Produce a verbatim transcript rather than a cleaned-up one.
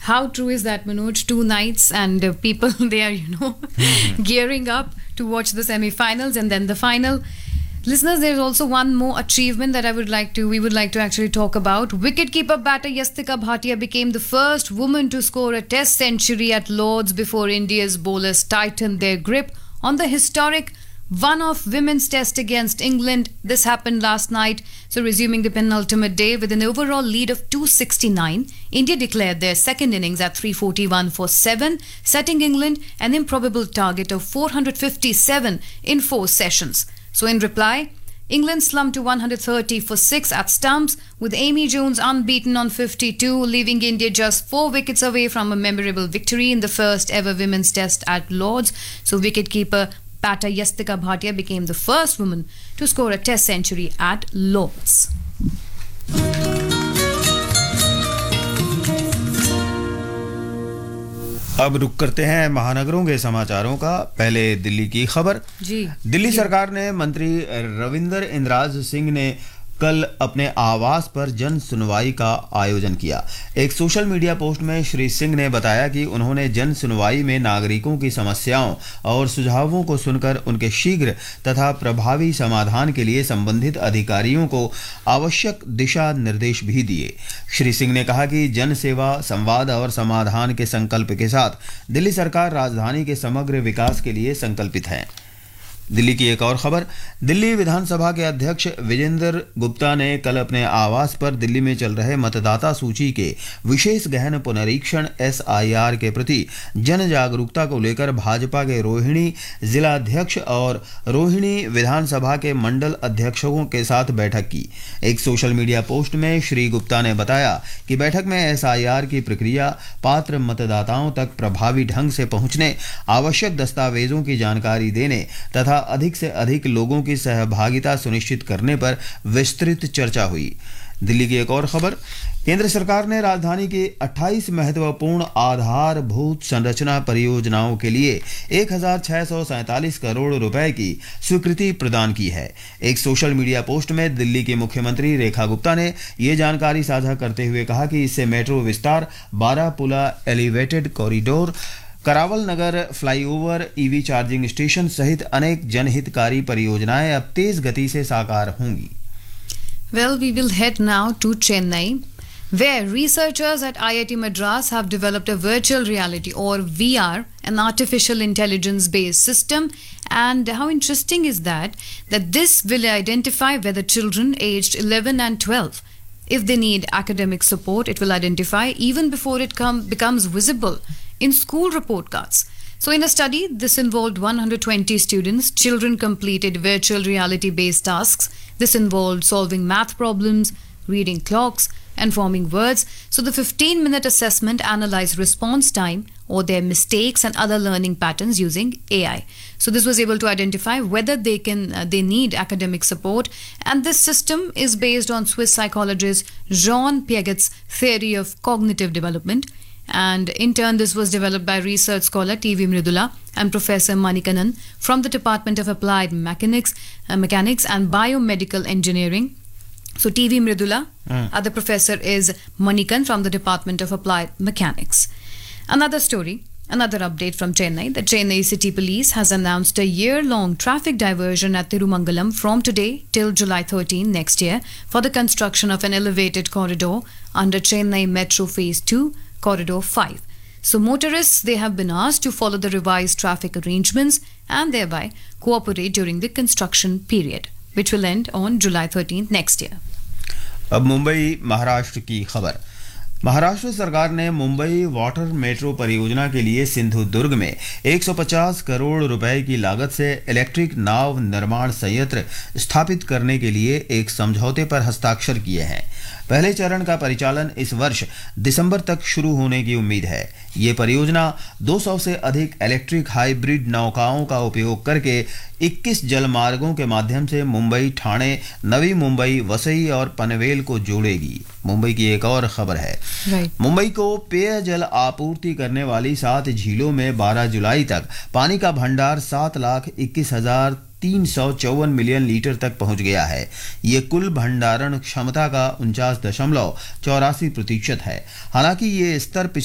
How true is that, Manoj? Two nights and uh, people they are, you know, gearing up to watch the semi-finals and then the final. Listeners, there's also one more achievement that I would like to, we would like to actually talk about. Wicketkeeper batter Yastika Bhatia became the first woman to score a test century at Lord's before India's bowlers tightened their grip on the historic one-off women's test against England. This happened last night. So resuming the penultimate day with an overall lead of two sixty-nine, India declared their second innings at three forty-one for seven, setting England an improbable target of four fifty-seven in four sessions. So in reply, England slumped to one thirty for six at stumps, with Amy Jones unbeaten on fifty-two, leaving India just four wickets away from a memorable victory in the first ever women's test at Lord's. So wicketkeeper batter Yastika Bhatia became the first woman to score a test century at Lord's. अब रुक करते हैं महानगरों के समाचारों का। पहले दिल्ली की खबर। जी दिल्ली सरकार ने मंत्री रविंदर इंद्राज सिंह ने कल अपने आवास पर जन सुनवाई का आयोजन किया। एक सोशल मीडिया पोस्ट में श्री सिंह ने बताया कि उन्होंने जन सुनवाई में नागरिकों की समस्याओं और सुझावों को सुनकर उनके शीघ्र तथा प्रभावी समाधान के लिए संबंधित अधिकारियों को आवश्यक दिशा निर्देश भी दिए। श्री सिंह ने कहा कि जन सेवा, संवाद और समाधान के संकल्प के साथ दिल्ली सरकार राजधानी के समग्र विकास के लिए संकल्पित है। दिल्ली की एक और खबर। दिल्ली विधानसभा के अध्यक्ष विजेंद्र गुप्ता ने कल अपने आवास पर दिल्ली में चल रहे मतदाता सूची के विशेष गहन पुनरीक्षण एस आई आर के प्रति जन जागरूकता को लेकर भाजपा के रोहिणी जिला अध्यक्ष और रोहिणी विधानसभा के मंडल अध्यक्षों के साथ बैठक की। एक सोशल मीडिया पोस्ट में श्री गुप्ता ने बताया कि बैठक में एस आई आर की प्रक्रिया, पात्र मतदाताओं तक प्रभावी ढंग से पहुंचने, आवश्यक दस्तावेजों की जानकारी देने तथा अधिक से अधिक लोगों की सहभागिता सुनिश्चित करने पर विस्तृत चर्चा हुई। दिल्ली की एक और खबर। केंद्र सरकार ने राजधानी की अट्ठाईस महत्वपूर्ण आधारभूत संरचना परियोजनाओं के लिए एक हज़ार छह सौ सैंतालीस करोड़ रुपए की स्वीकृति प्रदान की है। एक सोशल मीडिया पोस्ट में दिल्ली की मुख्यमंत्री रेखा गुप्ता ने ये जानकारी साझा करते हुए कहा कि इससे मेट्रो विस्तार, बारापुला एलिवेटेड कॉरिडोर, करावल नगर फ्लाईओवर, ईवी चार्जिंग स्टेशन सहित अनेक जनहितकारी परियोजनाएं अब तेज गति से साकार होंगी। Well, we will head now to Chennai, where researchers at I I T Madras have developed a virtual reality or V R, an artificial intelligence based system. And how interesting is that that this will identify whether children aged eleven and twelve, if they need academic support, it will identify even before it come, becomes visible in school report cards. So in a study, this involved one hundred twenty students. Children completed virtual reality based tasks. This involved solving math problems, reading clocks, and forming words. So the fifteen minute assessment analyzed response time or their mistakes and other learning patterns using A I. So this was able to identify whether they can uh, they need academic support. And this system is based on Swiss psychologist Jean Piaget's theory of cognitive development. And in turn, this was developed by research scholar T V Mridula and Professor Manikanan from the Department of Applied Mechanics, uh, Mechanics and Biomedical Engineering. So T V Mridula, mm. other professor is Manikan from the Department of Applied Mechanics. Another story, another update from Chennai. The Chennai City Police has announced a year-long traffic diversion at Tirumangalam from today till July thirteenth next year for the construction of an elevated corridor under Chennai Metro Phase two, Corridor five. So motorists, they have been asked to follow the revised traffic arrangements and thereby cooperate during the construction period, which will end on July thirteenth next year. अब मुंबई महाराष्ट्र की खबर। महाराष्ट्र सरकार ने Mumbai water metro परियोजना के लिए सिंधु दुर्ग में एक सौ पचास करोड़ रुपए की लागत से इलेक्ट्रिक नाव निर्माण संयंत्र स्थापित करने के लिए एक समझौते पर हस्ताक्षर किए हैं। पहले चरण का परिचालन इस वर्ष दिसंबर तक शुरू होने की उम्मीद है। ये परियोजना दो सौ से अधिक इलेक्ट्रिक हाइब्रिड नौकाओं का उपयोग करके इक्कीस जलमार्गों के माध्यम से मुंबई, ठाणे, नवी मुंबई, वसई और पनवेल को जोड़ेगी। मुंबई की एक और खबर है। right. मुंबई को पेयजल आपूर्ति करने वाली सात झीलों में बारह जुलाई तक पानी का भंडार सात लाख इक्कीस हजार तीन सौ चौवन मिलियन लीटर तक पहुंच गया है। ये कुल भंडारण क्षमता का उनचास दशमलव चौरासी प्रतिशत है। हालांकि ये स्तर